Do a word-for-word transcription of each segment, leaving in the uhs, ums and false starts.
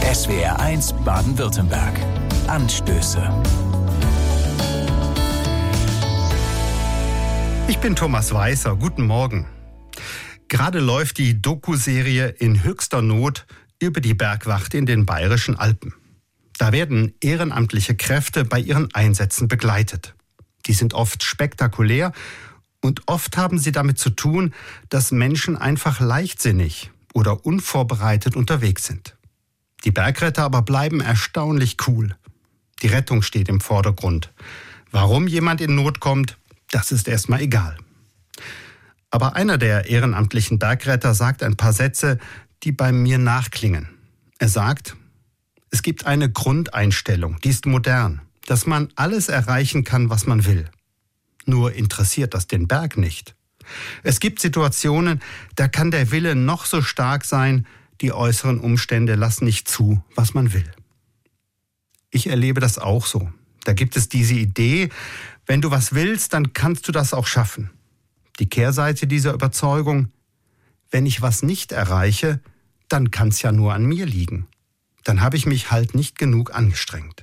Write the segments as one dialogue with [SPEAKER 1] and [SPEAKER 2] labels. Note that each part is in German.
[SPEAKER 1] S W R eins Baden-Württemberg. Anstöße.
[SPEAKER 2] Ich bin Thomas Weißer. Guten Morgen. Gerade läuft die Doku-Serie In höchster Not über die Bergwacht in den Bayerischen Alpen. Da werden ehrenamtliche Kräfte bei ihren Einsätzen begleitet. Die sind oft spektakulär und oft haben sie damit zu tun, dass Menschen einfach leichtsinnig oder unvorbereitet unterwegs sind. Die Bergretter aber bleiben erstaunlich cool. Die Rettung steht im Vordergrund. Warum jemand in Not kommt, das ist erstmal egal. Aber einer der ehrenamtlichen Bergretter sagt ein paar Sätze, die bei mir nachklingen. Er sagt, es gibt eine Grundeinstellung, die ist modern, dass man alles erreichen kann, was man will. Nur interessiert das den Berg nicht. Es gibt Situationen, da kann der Wille noch so stark sein, die äußeren Umstände lassen nicht zu, was man will. Ich erlebe das auch so. Da gibt es diese Idee, wenn du was willst, dann kannst du das auch schaffen. Die Kehrseite dieser Überzeugung, wenn ich was nicht erreiche, dann kann es ja nur an mir liegen. Dann habe ich mich halt nicht genug angestrengt.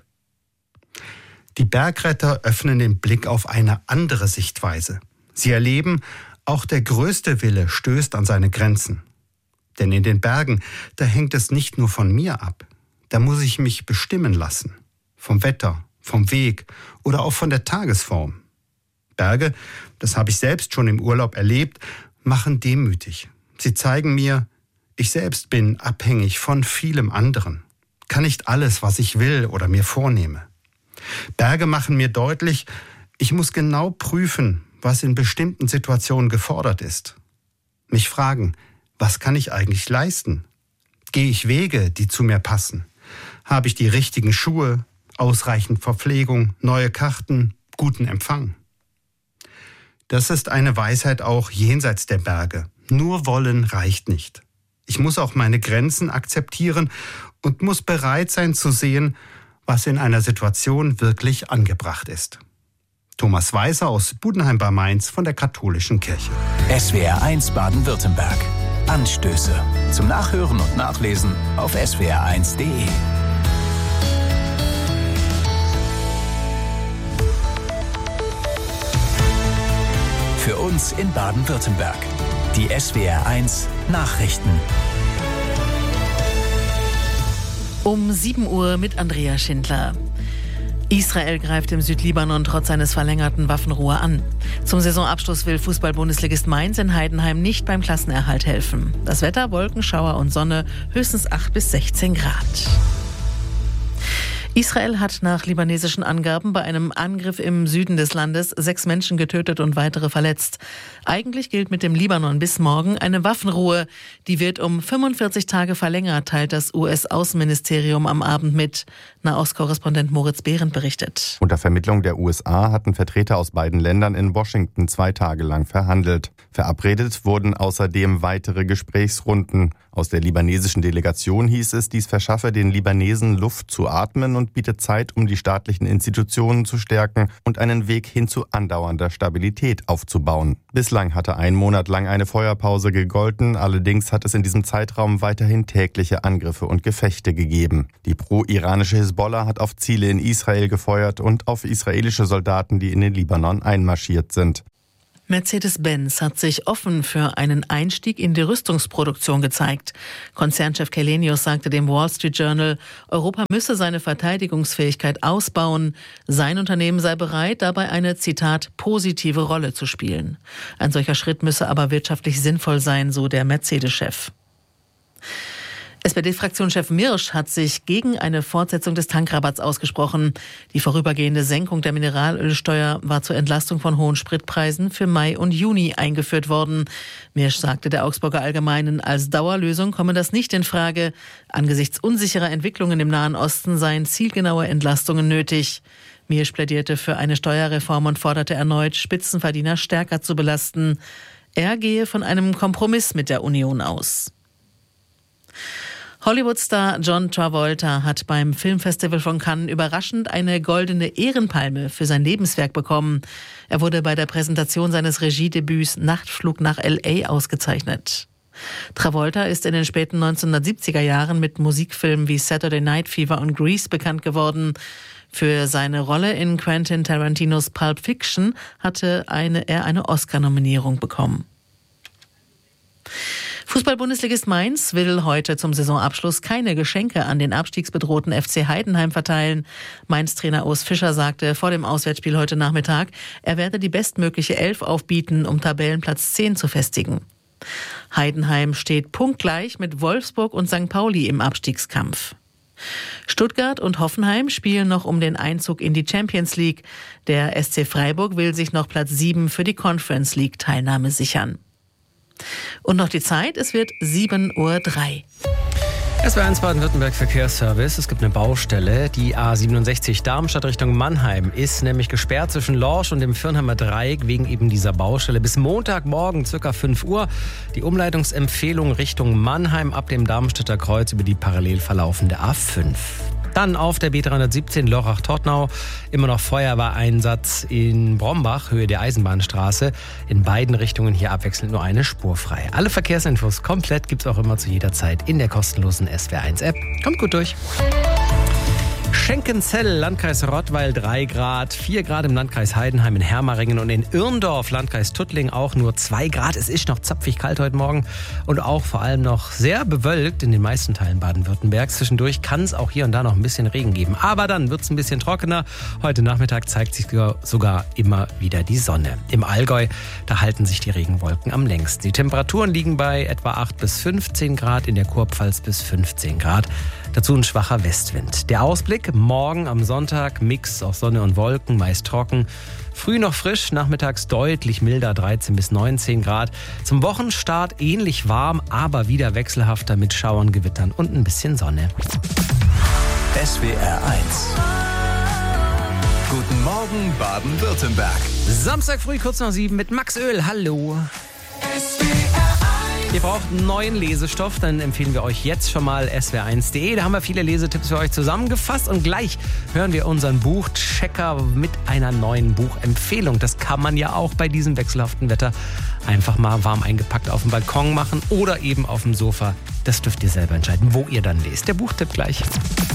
[SPEAKER 2] Die Bergretter öffnen den Blick auf eine andere Sichtweise. Sie erleben, auch der größte Wille stößt an seine Grenzen. Denn in den Bergen, da hängt es nicht nur von mir ab. Da muss ich mich bestimmen lassen. Vom Wetter, vom Weg oder auch von der Tagesform. Berge, das habe ich selbst schon im Urlaub erlebt, machen demütig. Sie zeigen mir, ich selbst bin abhängig von vielem anderen. Kann nicht alles, was ich will oder mir vornehme. Berge machen mir deutlich, ich muss genau prüfen, was in bestimmten Situationen gefordert ist. Mich fragen, was kann ich eigentlich leisten? Gehe ich Wege, die zu mir passen? Habe ich die richtigen Schuhe, ausreichend Verpflegung, neue Karten, guten Empfang? Das ist eine Weisheit auch jenseits der Berge. Nur wollen reicht nicht. Ich muss auch meine Grenzen akzeptieren und muss bereit sein zu sehen, was in einer Situation wirklich angebracht ist. Thomas Weißer aus Budenheim bei Mainz von der Katholischen Kirche.
[SPEAKER 1] S W R eins Baden-Württemberg. Anstöße. Zum Nachhören und Nachlesen auf S W R eins Punkt de. Für uns in Baden-Württemberg. Die S W R eins Nachrichten.
[SPEAKER 3] Um sieben Uhr mit Andrea Schindler. Israel greift im Südlibanon trotz seines verlängerten Waffenruhe an. Zum Saisonabschluss will Fußball-Bundesligist Mainz in Heidenheim nicht beim Klassenerhalt helfen. Das Wetter, Wolken, Schauer und Sonne, höchstens acht bis sechzehn Grad. Israel hat nach libanesischen Angaben bei einem Angriff im Süden des Landes sechs Menschen getötet und weitere verletzt. Eigentlich gilt mit dem Libanon bis morgen eine Waffenruhe. Die wird um fünfundvierzig Tage verlängert, teilt das U S-Außenministerium am Abend mit. Nahostkorrespondent Moritz Behrendt berichtet.
[SPEAKER 4] Unter Vermittlung der U S A hatten Vertreter aus beiden Ländern in Washington zwei Tage lang verhandelt. Verabredet wurden außerdem weitere Gesprächsrunden. Aus der libanesischen Delegation hieß es, dies verschaffe den Libanesen Luft zu atmen und bietet Zeit, um die staatlichen Institutionen zu stärken und einen Weg hin zu andauernder Stabilität aufzubauen. Bislang hatte ein Monat lang eine Feuerpause gegolten, allerdings hat es in diesem Zeitraum weiterhin tägliche Angriffe und Gefechte gegeben. Die pro-iranische Hisbollah hat auf Ziele in Israel gefeuert und auf israelische Soldaten, die in den Libanon einmarschiert sind.
[SPEAKER 3] Mercedes-Benz hat sich offen für einen Einstieg in die Rüstungsproduktion gezeigt. Konzernchef Källenius sagte dem Wall Street Journal, Europa müsse seine Verteidigungsfähigkeit ausbauen. Sein Unternehmen sei bereit, dabei eine, Zitat, positive Rolle zu spielen. Ein solcher Schritt müsse aber wirtschaftlich sinnvoll sein, so der Mercedes-Chef. S P D-Fraktionschef Mirsch hat sich gegen eine Fortsetzung des Tankrabatts ausgesprochen. Die vorübergehende Senkung der Mineralölsteuer war zur Entlastung von hohen Spritpreisen für Mai und Juni eingeführt worden. Mirsch sagte der Augsburger Allgemeinen, als Dauerlösung komme das nicht in Frage. Angesichts unsicherer Entwicklungen im Nahen Osten seien zielgenaue Entlastungen nötig. Mirsch plädierte für eine Steuerreform und forderte erneut, Spitzenverdiener stärker zu belasten. Er gehe von einem Kompromiss mit der Union aus. Hollywood-Star John Travolta hat beim Filmfestival von Cannes überraschend eine goldene Ehrenpalme für sein Lebenswerk bekommen. Er wurde bei der Präsentation seines Regiedebüts Nachtflug nach L A ausgezeichnet. Travolta ist in den späten neunzehnhundertsiebziger Jahren mit Musikfilmen wie Saturday Night Fever und Grease bekannt geworden. Für seine Rolle in Quentin Tarantinos Pulp Fiction hatte eine, er eine Oscar-Nominierung bekommen. Fußball-Bundesligist Mainz will heute zum Saisonabschluss keine Geschenke an den abstiegsbedrohten F C Heidenheim verteilen. Mainz-Trainer Urs Fischer sagte vor dem Auswärtsspiel heute Nachmittag, er werde die bestmögliche Elf aufbieten, um Tabellenplatz zehn zu festigen. Heidenheim steht punktgleich mit Wolfsburg und Sankt Pauli im Abstiegskampf. Stuttgart und Hoffenheim spielen noch um den Einzug in die Champions League. Der S C Freiburg will sich noch Platz sieben für die Conference League Teilnahme sichern. Und noch die Zeit, es wird sieben Uhr drei.
[SPEAKER 5] S W R eins Baden-Württemberg Verkehrsservice. Es gibt eine Baustelle. Die A siebenundsechzig Darmstadt Richtung Mannheim ist nämlich gesperrt zwischen Lorsch und dem Firnheimer Dreieck wegen eben dieser Baustelle. Bis Montagmorgen ca. fünf Uhr. Die Umleitungsempfehlung Richtung Mannheim ab dem Darmstädter Kreuz über die parallel verlaufende A fünf. Dann auf der B dreihundertsiebzehn Lörrach-Tortnau immer noch Feuerwehreinsatz in Brombach, Höhe der Eisenbahnstraße. In beiden Richtungen hier abwechselnd nur eine Spur frei. Alle Verkehrsinfos komplett gibt's auch immer zu jeder Zeit in der kostenlosen S W R eins App. Kommt gut durch. Schenkenzell, Landkreis Rottweil drei Grad, vier Grad im Landkreis Heidenheim, in Hermaringen und in Irndorf, Landkreis Tuttling auch nur zwei Grad. Es ist noch zapfig kalt heute Morgen und auch vor allem noch sehr bewölkt in den meisten Teilen Baden-Württembergs. Zwischendurch kann es auch hier und da noch ein bisschen Regen geben. Aber dann wird es ein bisschen trockener. Heute Nachmittag zeigt sich sogar immer wieder die Sonne. Im Allgäu, da halten sich die Regenwolken am längsten. Die Temperaturen liegen bei etwa acht bis fünfzehn Grad, in der Kurpfalz bis fünfzehn Grad. Dazu ein schwacher Westwind. Der Ausblick: morgen am Sonntag Mix aus Sonne und Wolken, meist trocken. Früh noch frisch, nachmittags deutlich milder, dreizehn bis neunzehn Grad. Zum Wochenstart ähnlich warm, aber wieder wechselhafter mit Schauern, Gewittern und ein bisschen Sonne.
[SPEAKER 1] S W R eins. Guten Morgen Baden-Württemberg.
[SPEAKER 5] Samstag früh kurz nach sieben mit Max Öl. Hallo.
[SPEAKER 1] S W R eins.
[SPEAKER 5] Ihr braucht neuen Lesestoff, dann empfehlen wir euch jetzt schon mal S W R eins punkt de. Da haben wir viele Lesetipps für euch zusammengefasst und gleich hören wir unseren Buchchecker mit einer neuen Buchempfehlung. Das kann man ja auch bei diesem wechselhaften Wetter einfach mal warm eingepackt auf dem Balkon machen oder eben auf dem Sofa. Das dürft ihr selber entscheiden, wo ihr dann lest. Der Buchtipp gleich.